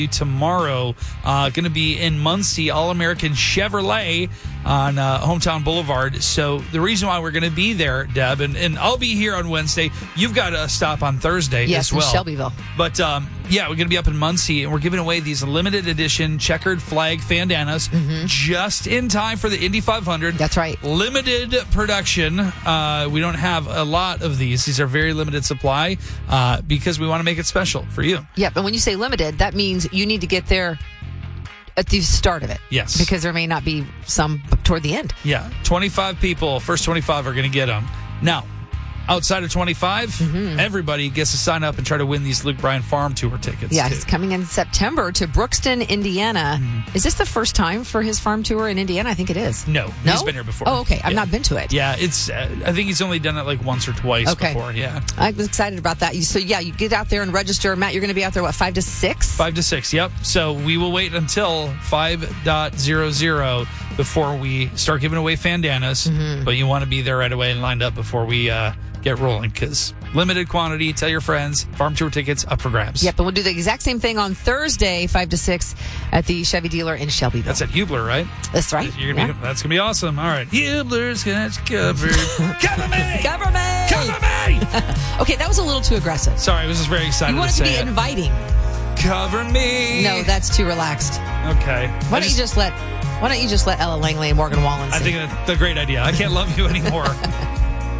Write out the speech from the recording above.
tomorrow. Going to be in Muncie, All-American Chevrolet on Hometown Boulevard. So the reason why we're going to be there, Deb, and I'll be here on Wednesday. You've got a stop on Thursday as well. Yes, in Shelbyville. But we're going to be up in Muncie, and we're giving away these limited edition checkered flag bandanas just in time for the Indy 500. That's right. Limited production. We don't have a lot of these. These are very limited supply because we want to make it special for you. Yeah, but when you say limited, that means you need to get there at the start of it. Yes. Because there may not be some toward the end. Yeah. 25 people, first 25 are going to get them. Now, outside of 25, everybody gets to sign up and try to win these Luke Bryan Farm Tour tickets. Yeah, too. he's coming in September to Brookston, Indiana. Is this the first time for his farm tour in Indiana? I think it is. No? He's been here before. Oh, okay. I've not been to it. Yeah, it's. I think he's only done it like once or twice before. Yeah. I was excited about that. So, you get out there and register. Matt, you're going to be out there, 5 to 6? 5 to 6, yep. So we will wait until 5.00 before we start giving away bandanas. But you want to be there right away and lined up before we get rolling, because limited quantity. Tell your friends. Farm tour tickets up for grabs. Yep, and we'll do the exact same thing on Thursday, 5 to 6 at the Chevy dealer in Shelbyville. That's at Hubler, right? That's right. That's gonna be awesome. All right, Hubler's got you covered. Cover me! Cover me! Cover me! Okay, that was a little too aggressive. Sorry, I was just very excited. You wanted to be inviting. Cover me. No, that's too relaxed. Okay. Why don't you just let Ella Langley and Morgan Wallen sing? I think that's a great idea. I can't love you anymore.